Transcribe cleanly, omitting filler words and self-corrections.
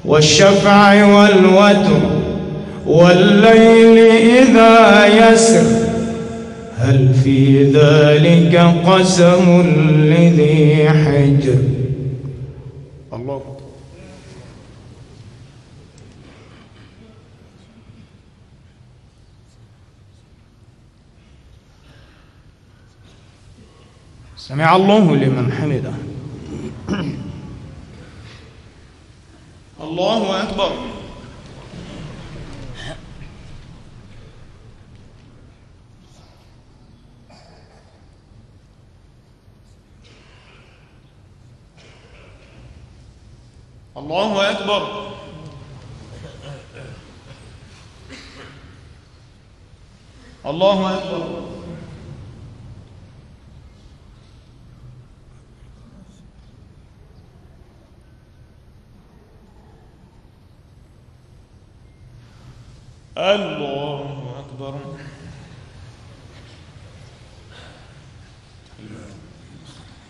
والشفع والوتر والليل إذا يسر هل في ذلك قسم لذي حجر. الله. سمع الله لمن حمده. الله أكبر. الله أكبر. الله أكبر. الله أكبر.